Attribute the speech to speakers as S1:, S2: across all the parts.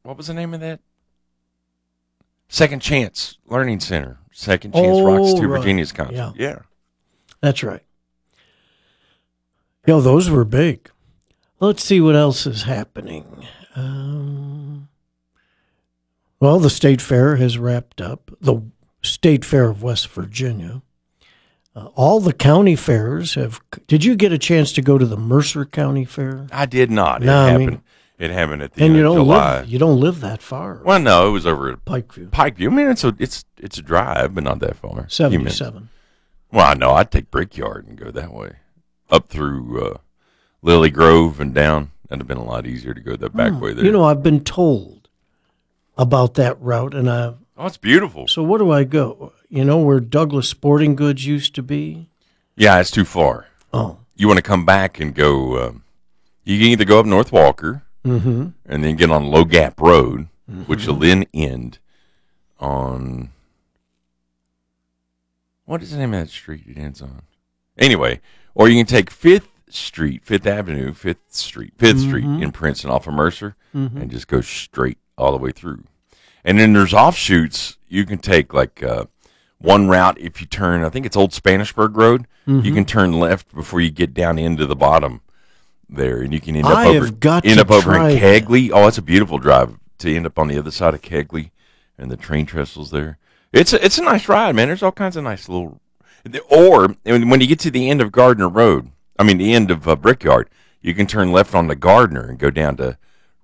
S1: what was the name of that? Second Chance Learning Center. Second Chance Rocks to Virginia's concert. Yeah.
S2: That's right. Those were big. Let's see what else is happening. Well, the State Fair has wrapped up. The State Fair of West Virginia. All the county fairs have. Did you get a chance to go to the Mercer County Fair?
S1: I did not. It happened at the
S2: end
S1: of July.
S2: You don't live that far.
S1: Well, no, it was over at
S2: Pikeview.
S1: I mean, it's a drive, but not that far.
S2: 77.
S1: Well, no, I'd take Brickyard and go that way, up through Lily Grove and down. That'd have been a lot easier to go the back way there.
S2: I've been told about that route, and
S1: it's beautiful.
S2: So where do I go? Where Douglas Sporting Goods used to be?
S1: Yeah, it's too far.
S2: Oh.
S1: You want to come back and go, you can either go up North Walker and then get on Low Gap Road, which will then end on, what is the name of that street it ends on? Anyway, or you can take 5th Street in Princeton off of Mercer and just go straight all the way through. And then there's offshoots. You can take like one route if you turn, I think it's Old Spanishburg Road. You can turn left before you get down into the bottom there, and you can end up over in Kegley. Oh, it's a beautiful drive to end up on the other side of Kegley and the train trestles there. It's a nice ride, man. There's all kinds of nice little. Or when you get to the end of Gardner Road, the end of Brickyard, you can turn left on the Gardner and go down to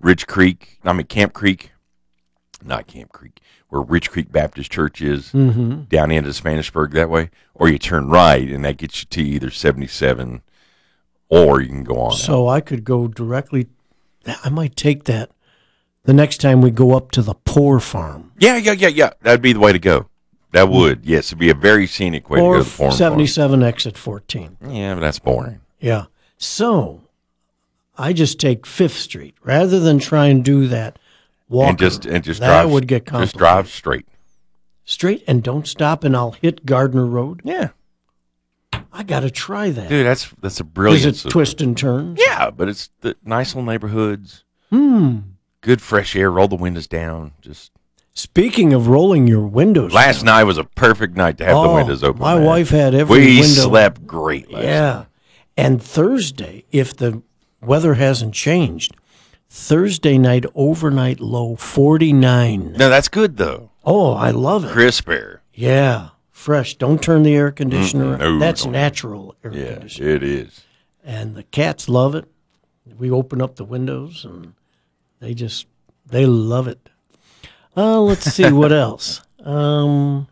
S1: Camp Creek. Not Camp Creek, where Rich Creek Baptist Church is, down into Spanishburg that way. Or you turn right, and that gets you to either 77, or you can go on.
S2: So I could go directly. I might take that the next time we go up to the Poor Farm.
S1: Yeah. That'd be the way to go. That would, yes. It'd be a very scenic way to go to the Poor Farm.
S2: 77 exit 14.
S1: Yeah, but that's boring.
S2: Yeah. So I just take 5th Street rather than try and do that. Walker,
S1: and just
S2: that
S1: drive,
S2: would get complicated.
S1: Just drive straight,
S2: and don't stop, and I'll hit Gardner Road.
S1: Yeah,
S2: I got to try that,
S1: dude. That's a brilliant.
S2: Is it twist and turns?
S1: Yeah, but it's the nice little neighborhoods. Good fresh air. Roll the windows down. Just
S2: speaking of rolling your windows,
S1: last night was a perfect night to have the windows open.
S2: My wife had every window.
S1: We slept great last night.
S2: And Thursday, if the weather hasn't changed. Thursday night, overnight low, 49.
S1: No, that's good, though.
S2: Oh, I love it.
S1: Crisp air.
S2: Yeah, fresh. Don't turn the air conditioner.
S1: No,
S2: that's natural air conditioner.
S1: Yeah, it is.
S2: And the cats love it. We open up the windows, and they love it. Let's see what else. Well,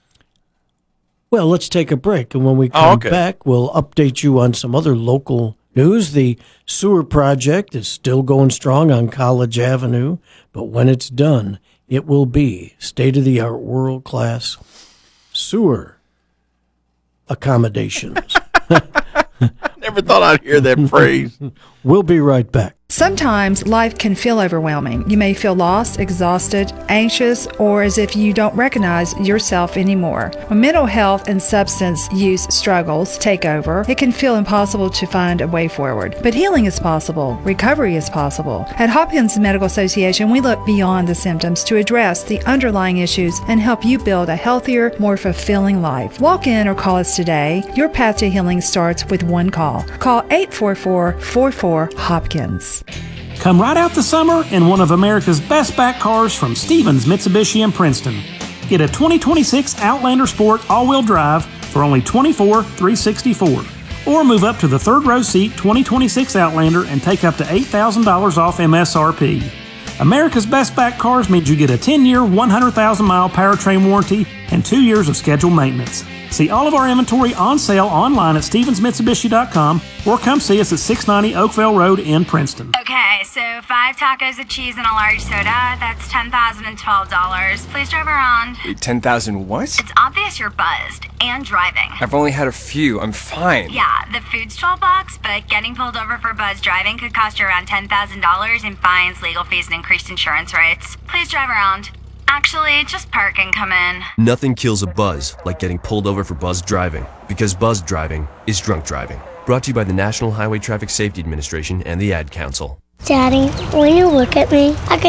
S2: let's take a break, and when we come back, we'll update you on some other local news. The sewer project is still going strong on College Avenue, but when it's done, it will be state-of-the-art, world-class sewer accommodations.
S1: Never thought I'd hear that phrase.
S2: We'll be right back.
S3: Sometimes life can feel overwhelming. You may feel lost, exhausted, anxious, or as if you don't recognize yourself anymore. When mental health and substance use struggles take over, it can feel impossible to find a way forward. But healing is possible. Recovery is possible. At Hopkins Medical Association, we look beyond the symptoms to address the underlying issues and help you build a healthier, more fulfilling life. Walk in or call us today. Your path to healing starts with one call. Call 844-44-HOPKINS.
S4: Come right out the summer in one of America's best back cars from Stevens Mitsubishi in Princeton. Get a 2026 Outlander Sport all-wheel drive for only $24,364. Or move up to the third row seat 2026 Outlander and take up to $8,000 off MSRP. America's best back cars means you get a 10-year, 100,000-mile powertrain warranty and 2 years of scheduled maintenance. See all of our inventory on sale online at StevensMitsubishi.com or come see us at 690 Oakville Road in Princeton.
S5: Okay, so 5 tacos of cheese and a large soda, that's $10,012. Please drive around.
S6: Wait, 10,000 what?
S5: It's obvious you're buzzed and driving.
S6: I've only had a few. I'm fine.
S5: Yeah, the food's $12, but getting pulled over for buzz driving could cost you around $10,000 in fines, legal fees, and increased insurance rates. Please drive around. Actually, just park and come in.
S7: Nothing kills a buzz like getting pulled over for buzz driving, because buzz driving is drunk driving. Brought to you by the National Highway Traffic Safety Administration and the Ad Council.
S8: Daddy, when you look at me, I can